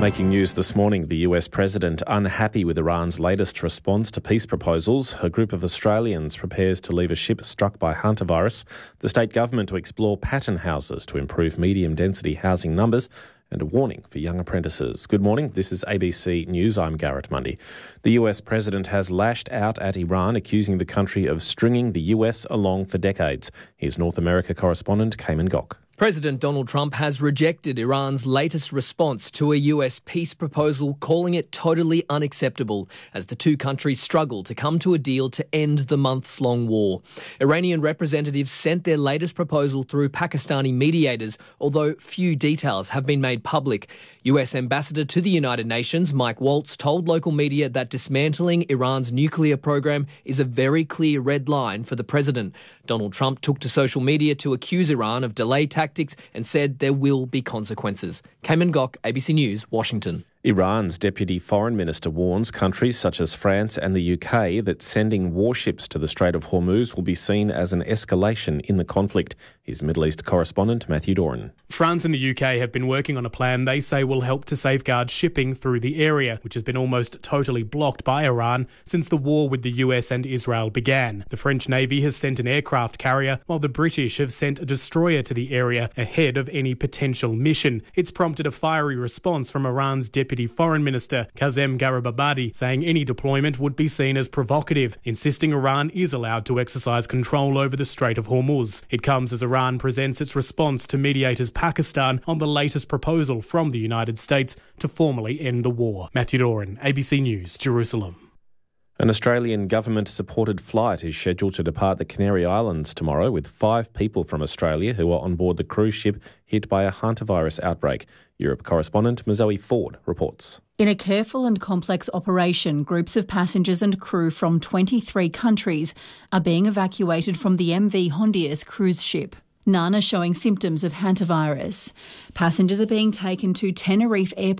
Making news this morning, the US president unhappy with Iran's latest response to peace proposals. A group of Australians prepares to leave a ship struck by hantavirus. The state government to explore pattern houses to improve medium-density housing numbers, and a warning for young apprentices. Good morning, this is ABC News. I'm Garrett Mundy. The US president has lashed out at Iran, accusing the country of stringing the US along for decades. Here's North America correspondent Cayman Gok. President Donald Trump has rejected Iran's latest response to a US peace proposal, calling it totally unacceptable as the two countries struggle to come to a deal to end the months-long war. Iranian representatives sent their latest proposal through Pakistani mediators, although few details have been made public. US Ambassador to the United Nations, Mike Waltz, told local media that dismantling Iran's nuclear program is a very clear red line for the president. Donald Trump took to social media to accuse Iran of delay tactics and said there will be consequences. Cayman Gok, ABC News, Washington. Iran's deputy foreign minister warns countries such as France and the UK that sending warships to the Strait of Hormuz will be seen as an escalation in the conflict. Here's Middle East correspondent Matthew Doran. France and the UK have been working on a plan they say will help to safeguard shipping through the area, which has been almost totally blocked by Iran since the war with the US and Israel began. The French Navy has sent an aircraft carrier, while the British have sent a destroyer to the area ahead of any potential mission. It's prompted a fiery response from Iran's Deputy Foreign Minister Kazem Garibabadi, saying any deployment would be seen as provocative, insisting Iran is allowed to exercise control over the Strait of Hormuz. It comes as Iran presents its response to mediators Pakistan on the latest proposal from the United States to formally end the war. Matthew Doran, ABC News, Jerusalem. An Australian government-supported flight is scheduled to depart the Canary Islands tomorrow with 5 people from Australia who are on board the cruise ship hit by a hantavirus outbreak. Europe correspondent Mazoe Ford reports. In a careful and complex operation, groups of passengers and crew from 23 countries are being evacuated from the MV Hondias cruise ship. None are showing symptoms of hantavirus. Passengers are being taken to Tenerife Airport